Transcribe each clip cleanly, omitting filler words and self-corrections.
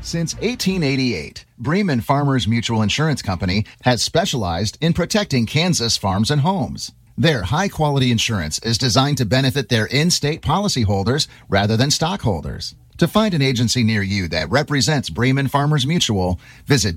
Since 1888, Bremen Farmers Mutual Insurance Company has specialized in protecting Kansas farms and homes. Their high-quality insurance is designed to benefit their in-state policyholders rather than stockholders. To find an agency near you that represents Bremen Farmers Mutual, visit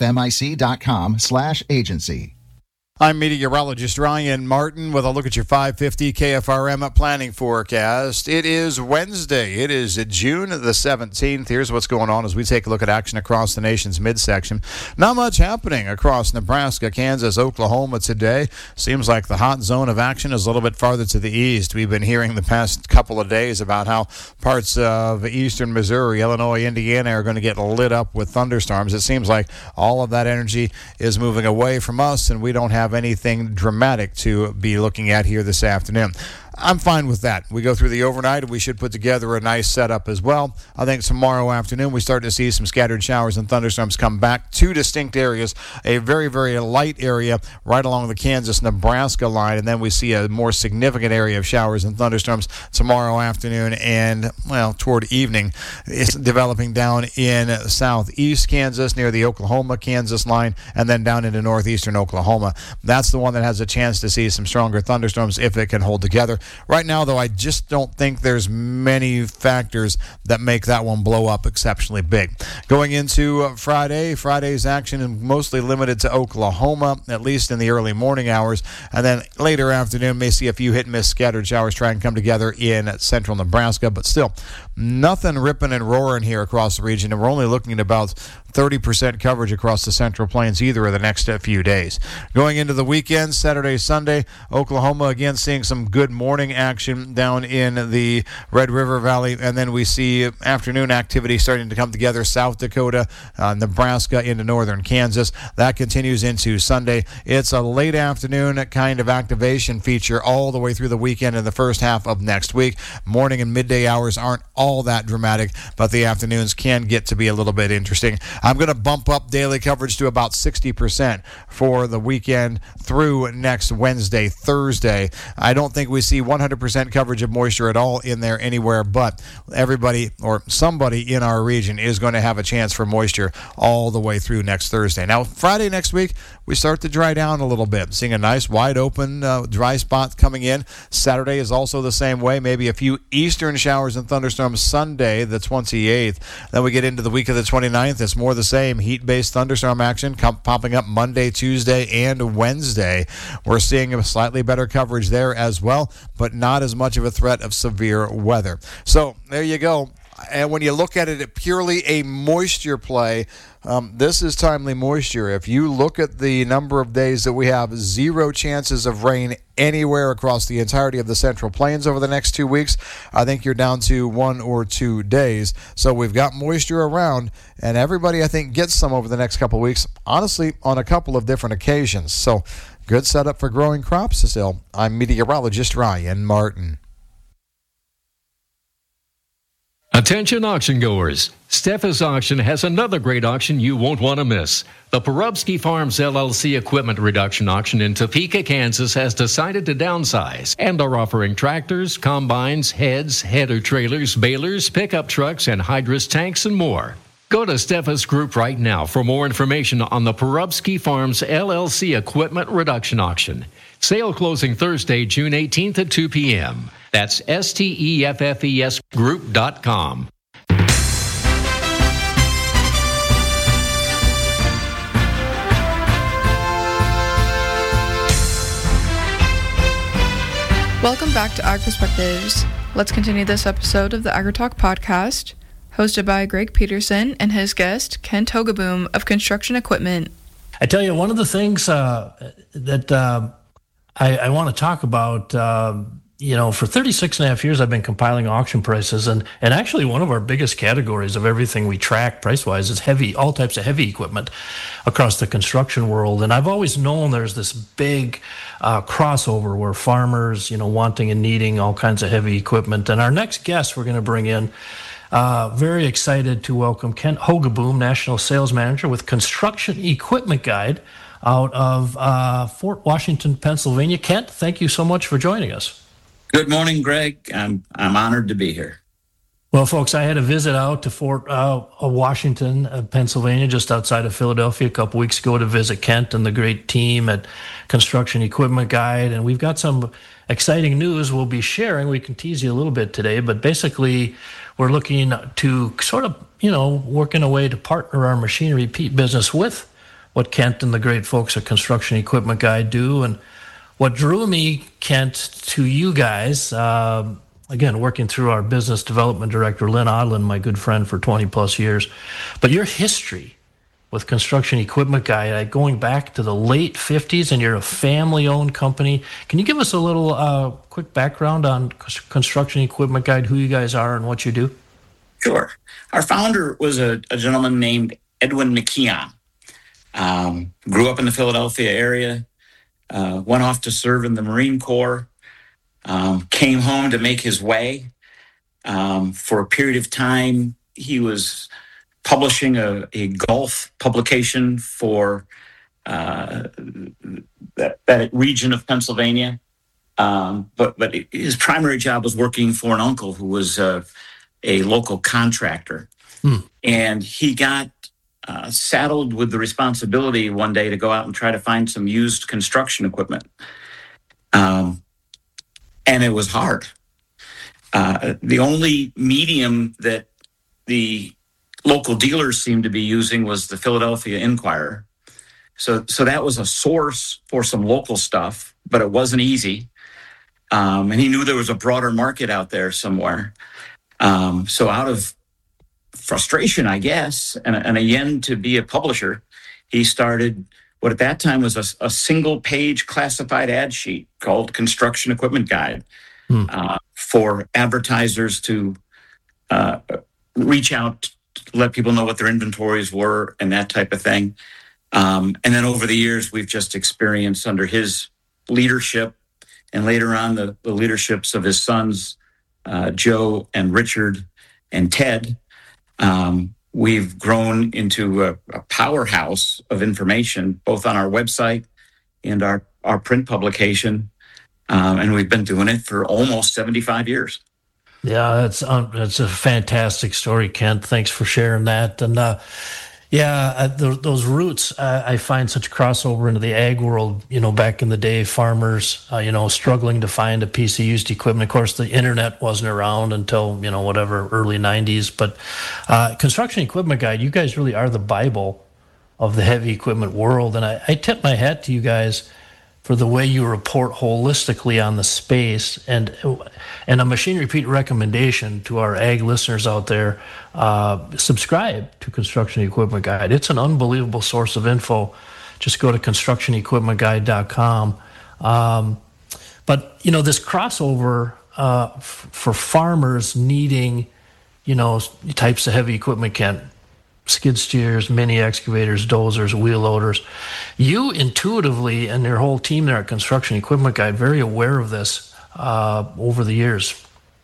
bfmic.com/agency. I'm meteorologist Ryan Martin with a look at your 550 KFRM planning forecast. It is Wednesday. It is June the 17th. Here's what's going on as we take a look at action across the nation's midsection. Not much happening across Nebraska, Kansas, Oklahoma today. Seems like the hot zone of action is a little bit farther to the east. We've been hearing the past couple of days about how parts of eastern Missouri, Illinois, Indiana are going to get lit up with thunderstorms. It seems like all of that energy is moving away from us, and we don't have anything dramatic to be looking at here this afternoon. I'm fine with that. We go through the overnight, and we should put together a nice setup as well. I think tomorrow afternoon we start to see some scattered showers and thunderstorms come back. Two distinct areas, a very, very light area right along the Kansas-Nebraska line, and then we see a more significant area of showers and thunderstorms tomorrow afternoon and, well, toward evening. It's developing down in southeast Kansas near the Oklahoma-Kansas line and then down into northeastern Oklahoma. That's the one that has a chance to see some stronger thunderstorms if it can hold together. Right now, though, I just don't think there's many factors that make that one blow up exceptionally big. Going into Friday's action is mostly limited to Oklahoma, at least in the early morning hours, and then later afternoon may see a few hit-and-miss scattered showers try and come together in central Nebraska, but still, nothing ripping and roaring here across the region, and we're only looking at about 30% coverage across the Central Plains either of the next few days. Going into the weekend, Saturday, Sunday, Oklahoma again seeing some good morning action down in the Red River Valley, and then we see afternoon activity starting to come together, South Dakota, Nebraska into northern Kansas. That continues into Sunday. It's a late afternoon kind of activation feature all the way through the weekend and the first half of next week. Morning and midday hours aren't all that dramatic, but the afternoons can get to be a little bit interesting. I'm going to bump up daily coverage to about 60% for the weekend through next Wednesday, Thursday. I don't think we see 100% coverage of moisture at all in there anywhere, but everybody or somebody in our region is going to have a chance for moisture all the way through next Thursday. Now, Friday next week, we start to dry down a little bit, seeing a nice wide open dry spot coming in. Saturday is also the same way, maybe a few eastern showers and thunderstorms Sunday, the 28th. Then we get into the week of the 29th. It's more the same heat-based thunderstorm action popping up Monday, Tuesday, and Wednesday. We're seeing a slightly better coverage there as well, but not as much of a threat of severe weather. So there you go. And when you look at it purely a moisture play, this is timely moisture. If you look at the number of days that we have 0 chances of rain anywhere across the entirety of the Central Plains over the next 2 weeks, I think you're down to 1 or 2 days. So we've got moisture around, and everybody, I think, gets some over the next couple of weeks, honestly, on a couple of different occasions. So good setup for growing crops still. I'm meteorologist Ryan Martin. Attention auction goers. Steffes Auction has another great auction you won't want to miss. The Porubsky Farms LLC Equipment Reduction Auction in Topeka, Kansas has decided to downsize and are offering tractors, combines, heads, header trailers, balers, pickup trucks, and hydrous tanks and more. Go to Steffes Group right now for more information on the Porubsky Farms LLC Equipment Reduction Auction. Sale closing Thursday, June 18th at 2 p.m. That's STEFFES Group.com. Welcome back to Ag Perspectives. Let's continue this episode of the AgriTalk podcast, hosted by Greg Peterson and his guest, Kent Hogeboom of Construction Equipment. I tell you, one of the things that I want to talk about, for 36 and a half years, I've been compiling auction prices, and actually one of our biggest categories of everything we track price-wise is all types of heavy equipment across the construction world. And I've always known there's this big crossover where farmers, wanting and needing all kinds of heavy equipment. And our next guest we're going to bring in, very excited to welcome Kent Hogeboom, National Sales Manager with Construction Equipment Guide out of Fort Washington, Pennsylvania. Kent, thank you so much for joining us. Good morning, Greg. I'm honored to be here. Well, folks, I had a visit out to Fort Washington, Pennsylvania, just outside of Philadelphia a couple weeks ago to visit Kent and the great team at Construction Equipment Guide. And we've got some exciting news we'll be sharing. We can tease you a little bit today, but basically we're looking to sort of, work in a way to partner our machine repeat business with what Kent and the great folks at Construction Equipment Guide do. And what drew me, Kent, to you guys, again, working through our business development director, Lynn Odlin, my good friend for 20 plus years. But your history with Construction Equipment Guide, going back to the late 50s, and you're a family-owned company. Can you give us a little quick background on Construction Equipment Guide, who you guys are and what you do? Sure. Our founder was a gentleman named Edwin McKeon. Grew up in the Philadelphia area, went off to serve in the Marine Corps, came home to make his way. For a period of time, he was publishing a golf publication for that region of Pennsylvania. But his primary job was working for an uncle who was a local contractor. And he got saddled with the responsibility one day to go out and try to find some used construction equipment. And it was hard. The only medium that the local dealers seemed to be using was the Philadelphia Inquirer. So that was a source for some local stuff, but it wasn't easy. And he knew there was a broader market out there somewhere. So out of frustration, I guess, and a yen to be a publisher, he started what at that time was a single-page classified ad sheet called Construction Equipment Guide for advertisers to reach out, to let people know what their inventories were and that type of thing. And then over the years, we've just experienced under his leadership and later on the leaderships of his sons, Joe and Richard and Ted, we've grown into a powerhouse of information, both on our website and our print publication. And we've been doing it for almost 75 years. Yeah, that's a fantastic story, Kent. Thanks for sharing that. And those roots, I find such crossover into the ag world. Back in the day, farmers, struggling to find a piece of used equipment. Of course, the internet wasn't around until, early 90s. But Construction Equipment Guide, you guys really are the Bible of the heavy equipment world. And I tip my hat to you guys for the way you report holistically on the space. And a machine repeat recommendation to our ag listeners out there, subscribe to Construction Equipment Guide. It's an unbelievable source of info. Just go to constructionequipmentguide.com. But, this crossover for farmers needing, types of heavy equipment, Kent, skid steers, mini excavators, dozers, wheel loaders. You intuitively and your whole team there at Construction Equipment Guide, very aware of this over the years.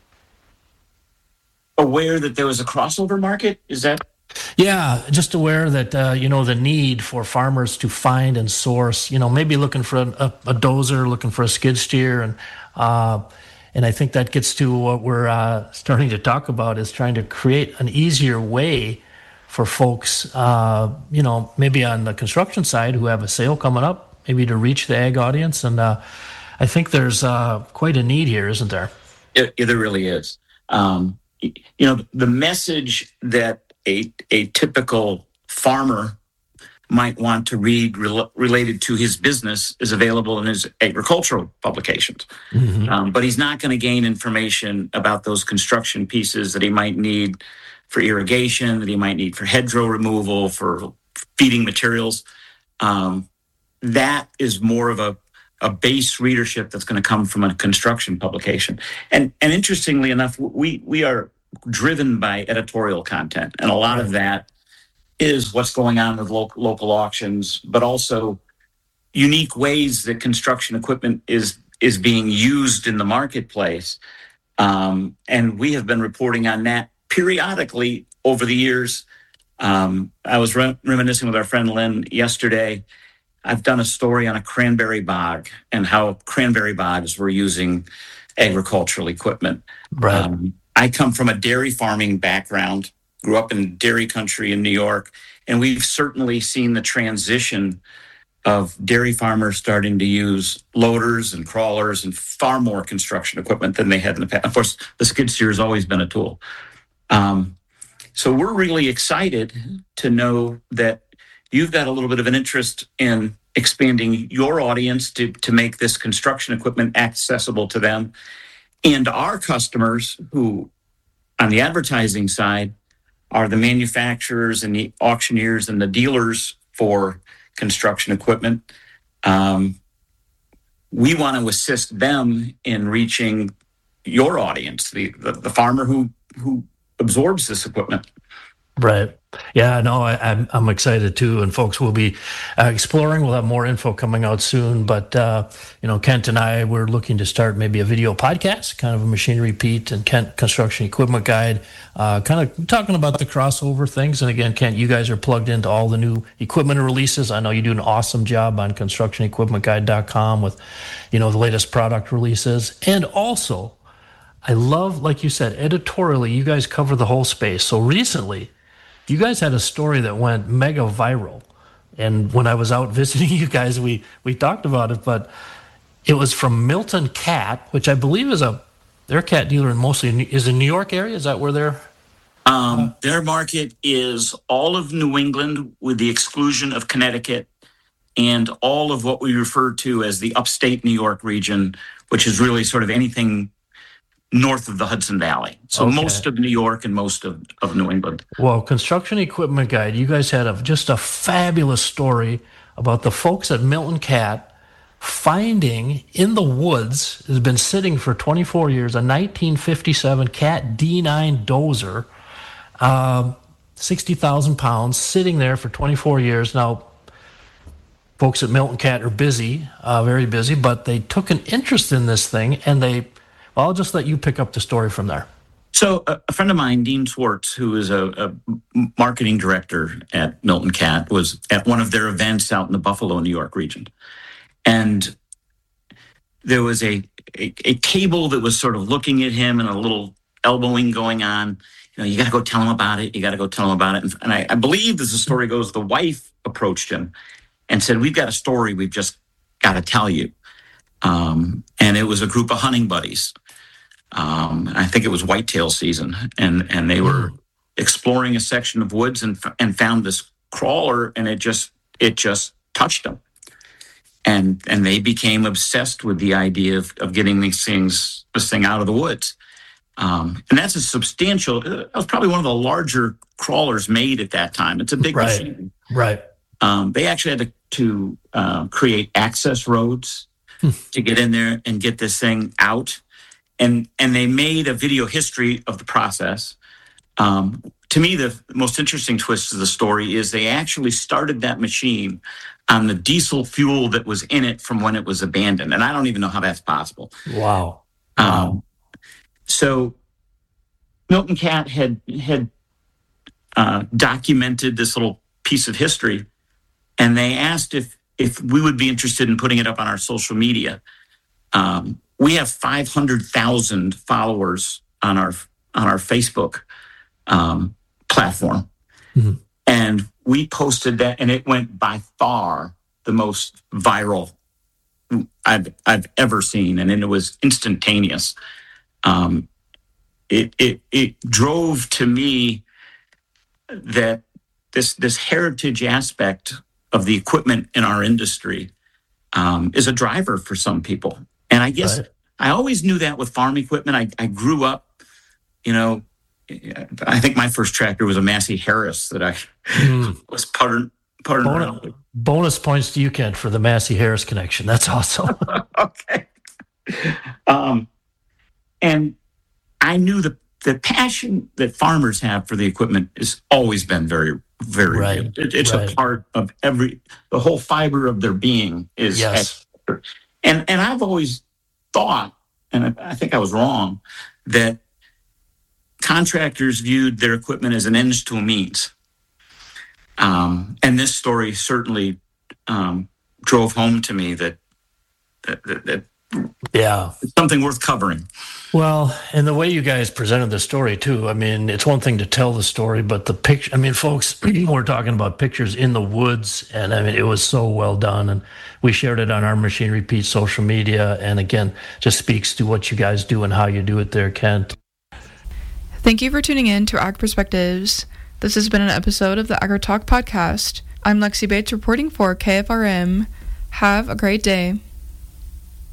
Aware that there was a crossover market? Is that? Yeah, just aware that, the need for farmers to find and source, maybe looking for a dozer, looking for a skid steer. And I think that gets to what we're starting to talk about, is trying to create an easier way for folks, maybe on the construction side who have a sale coming up, maybe to reach the ag audience. And I think there's quite a need here, isn't there? There really is. The message that a typical farmer might want to read related to his business is available in his agricultural publications. Mm-hmm. But he's not going to gain information about those construction pieces that he might need for irrigation, that he might need for hedgerow removal, for feeding materials. That is more of a base readership that's going to come from a construction publication. And interestingly enough, we are driven by editorial content. And a lot of that is what's going on with local auctions, but also unique ways that construction equipment is being used in the marketplace. And we have been reporting on that periodically over the years. I was reminiscing with our friend Lynn yesterday. I've done a story on a cranberry bog and how cranberry bogs were using agricultural equipment. Right. I come from a dairy farming background, grew up in dairy country in New York, and we've certainly seen the transition of dairy farmers starting to use loaders and crawlers and far more construction equipment than they had in the past. Of course, the skid steer has always been a tool. So we're really excited to know that you've got a little bit of an interest in expanding your audience to make this construction equipment accessible to them. And our customers, who on the advertising side are the manufacturers and the auctioneers and the dealers for construction equipment, we want to assist them in reaching your audience, the farmer who absorbs this equipment. Right. Yeah, no, I'm excited too. And folks, will be exploring. We'll have more info coming out soon. But, Kent and I, we're looking to start maybe a video podcast, kind of a Machinery Pete and Kent Construction Equipment Guide, kind of talking about the crossover things. And again, Kent, you guys are plugged into all the new equipment releases. I know you do an awesome job on constructionequipmentguide.com with, the latest product releases. And also, I love, like you said, editorially, you guys cover the whole space. So recently, you guys had a story that went mega viral. And when I was out visiting you guys, we talked about it, but it was from Milton Cat, which I believe is their cat dealer is in New York area. Is that where they're? Their market is all of New England with the exclusion of Connecticut and all of what we refer to as the upstate New York region, which is really sort of anything north of the Hudson Valley. So okay. Most of New York and most of New England. Well, Construction Equipment Guide, you guys had just a fabulous story about the folks at Milton Cat finding in the woods, has been sitting for 24 years, a 1957 Cat D9 dozer, 60,000 pounds, sitting there for 24 years. Now, folks at Milton Cat are busy, very busy, but they took an interest in this thing, and I'll just let you pick up the story from there. So a friend of mine, Dean Swartz, who is a marketing director at Milton Cat, was at one of their events out in the Buffalo, New York region. And there was a table that was sort of looking at him and a little elbowing going on. You got to go tell him about it. You got to go tell him about it. And I believe, as the story goes, the wife approached him and said, "We've got a story we've just got to tell you." And it was a group of hunting buddies. I think it was whitetail season, and they were exploring a section of woods and found this crawler, and it just touched them, and they became obsessed with the idea of getting this thing out of the woods. And that's a substantial. That was probably one of the larger crawlers made at that time. It's a big machine, right? They actually had to create access roads to get in there and get this thing out. And they made a video history of the process. To me, the most interesting twist of the story is they actually started that machine on the diesel fuel that was in it from when it was abandoned. And I don't even know how that's possible. Wow. So Milton Cat had documented this little piece of history, and they asked if we would be interested in putting it up on our social media. We have 500,000 followers on our Facebook platform, and we posted that, and it went by far the most viral I've ever seen, and it was instantaneous. It drove to me that this heritage aspect of the equipment in our industry is a driver for some people. And I guess I always knew that with farm equipment. I grew up, I think my first tractor was a Massey Harris that I was puttering around with. Bonus points to you, Kent, for the Massey Harris connection. That's awesome. Okay. And I knew the passion that farmers have for the equipment has always been very, very real. It's a part of the whole fiber of their being is. Yes. And I've always thought, and I think I was wrong, that contractors viewed their equipment as an ends to a means. And this story certainly drove home to me that it's something worth covering. Well, and the way you guys presented the story too, I mean, it's one thing to tell the story, but the picture, I mean, folks, we're talking about pictures in the woods, and I mean, it was so well done, and we shared it on our Machinery Pete social media, and again, just speaks to what you guys do and how you do it there, Kent. Thank you for tuning in to Ag Perspectives. This has been an episode of the AgriTalk podcast. I'm Lexi Bates reporting for KFRM. Have a great day.